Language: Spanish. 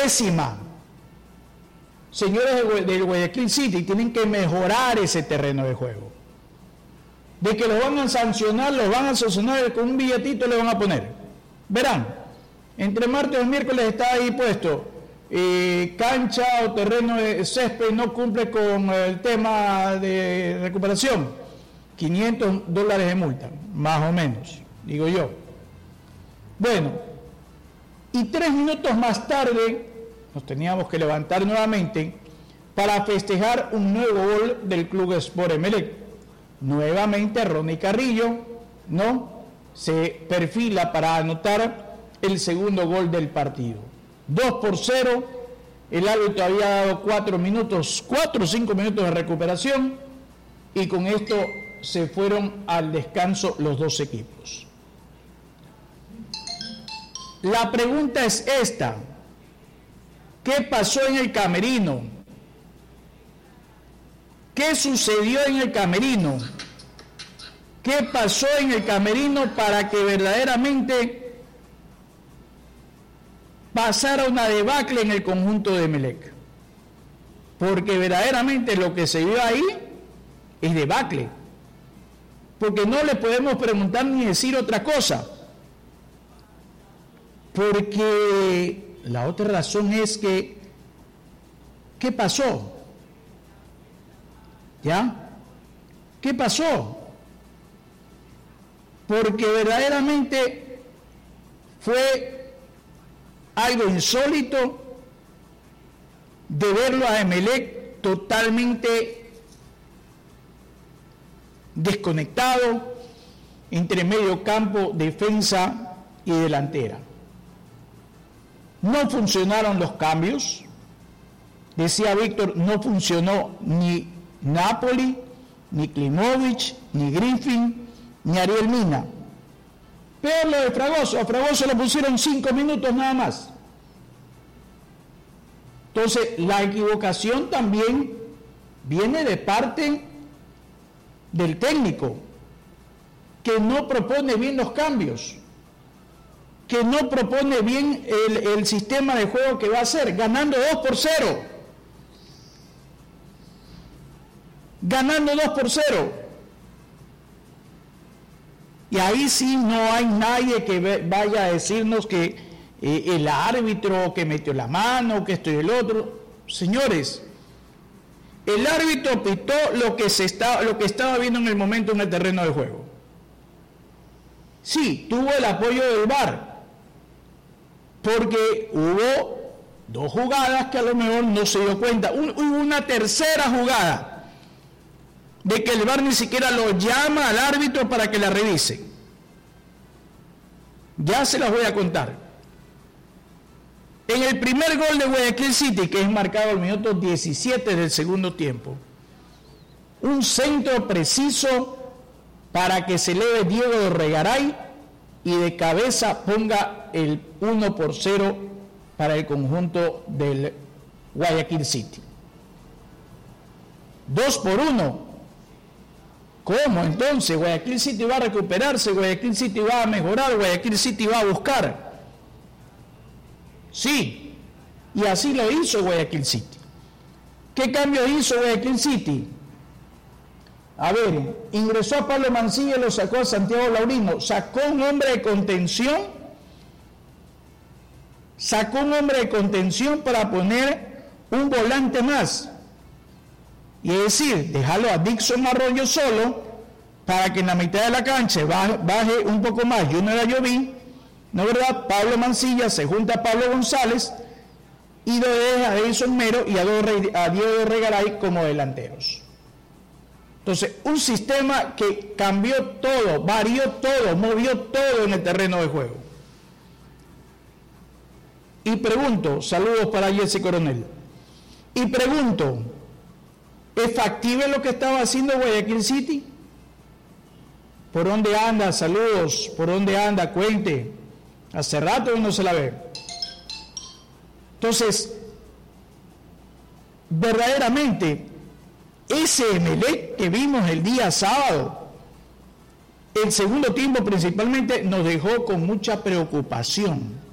pésima. Señores del Guayaquil City, tienen que mejorar ese terreno de juego. De que los van a sancionar con un billetito le van a poner. Verán, entre martes y miércoles está ahí puesto, cancha o terreno de césped no cumple con el tema de recuperación, $500 de multa, más o menos, digo yo. Bueno, y 3 minutos más tarde nos teníamos que levantar nuevamente para festejar un nuevo gol del Club Sport Emelec. Nuevamente Ronnie Carrillo, ¿no?, se perfila para anotar el segundo gol del partido. 2-0, el árbitro había dado 4 o 5 minutos de recuperación y con esto se fueron al descanso los dos equipos. La pregunta es esta: ¿qué pasó en el camerino? ¿Qué sucedió en el camerino? ¿Qué pasó en el camerino para que verdaderamente pasara una debacle en el conjunto de Emelec? Porque verdaderamente lo que se vio ahí es debacle. Porque no le podemos preguntar ni decir otra cosa. Porque la otra razón es que, ¿qué pasó? ¿Ya? ¿Qué pasó? Porque verdaderamente fue algo insólito de verlo a Emelec totalmente desconectado entre medio campo, defensa y delantera. No funcionaron los cambios. Decía Víctor, no funcionó ni Napoli, ni Klimovic, ni Griffin, ni Ariel Mina. Peor lo de Fragoso. A Fragoso lo pusieron 5 minutos nada más. Entonces, la equivocación también viene de parte del técnico, que no propone bien los cambios, que no propone bien el sistema de juego que va a hacer, ganando 2-0. Ganando 2-0. Y ahí sí no hay nadie que vaya a decirnos que el árbitro que metió la mano, que esto y el otro. Señores, el árbitro pitó lo que estaba viendo en el momento en el terreno de juego. Sí, tuvo el apoyo del VAR, porque hubo 2 jugadas que a lo mejor no se dio cuenta. Hubo una tercera jugada de que el VAR ni siquiera lo llama al árbitro para que la revise. Ya se las voy a contar. En el primer gol de Guayaquil City, que es marcado al minuto 17 del segundo tiempo, un centro preciso para que se eleve Diego de Regaray y de cabeza ponga el 1-0 para el conjunto del Guayaquil City. 2-1. ¿Cómo entonces? Guayaquil City va a recuperarse, Guayaquil City va a mejorar, Guayaquil City va a buscar. Sí, y así lo hizo Guayaquil City. ¿Qué cambio hizo Guayaquil City? A ver, ingresó a Pablo Mancilla y lo sacó a Santiago Laurino, sacó un hombre de contención para poner un volante más. Y es decir, dejarlo a Dixon Arroyo solo para que en la mitad de la cancha baje un poco más Junior Ayoví, ¿no es verdad? Pablo Mancilla se junta a Pablo González y lo deja a Edison Mero y a Diego Regaray como delanteros. Entonces, un sistema que cambió todo, varió todo, movió todo en el terreno de juego. Y pregunto, saludos para Jesse Coronel, y pregunto, ¿es factible lo que estaba haciendo Guayaquil City? ¿Por dónde anda? Saludos. ¿Por dónde anda? Cuente. Hace rato no se la ve. Entonces, verdaderamente, ese Emelec que vimos el día sábado, el segundo tiempo principalmente, nos dejó con mucha preocupación.